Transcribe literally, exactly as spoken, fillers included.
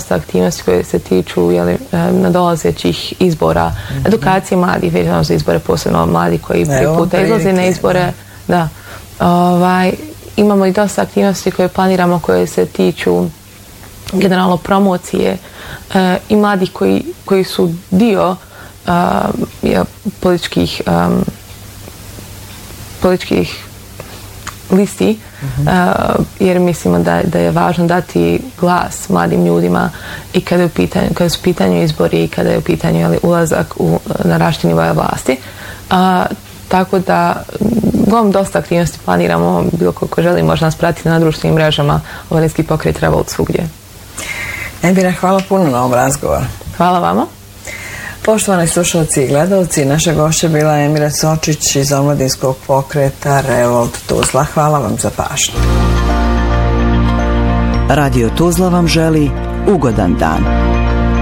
dosta aktivnosti koje se tiču jeli, nadolazećih izbora, mm-hmm. edukacije mladih, vezano za izbore, posebno mladi koji prvi puta izlaze na izbore. Da. Ovaj, imamo i dosta aktivnosti koje planiramo koje se tiču generalno promocije e, i mladih koji, koji su dio uh, ja, političkih um, političkih listi, mm-hmm. uh, jer mislimo da, da je važno dati glas mladim ljudima i kada, je u pitanju, kada su u pitanju izbori i kada je u pitanju jeli, ulazak u, na različite nivoje vlasti. Uh, tako da uglavnom dosta aktivnosti planiramo, bilo ko, ko želi može nas pratiti na društvenim mrežama Omladinski pokret Revolt svugdje. Emira, hvala puno na ovom razgovoru. Hvala vama. Poštovani slušalci i gledalci, naša gošća bila je Emira Cočić iz Omladinskog pokreta Revolt Tuzla. Hvala vam za pažnju. Radio Tuzla vam želi ugodan dan.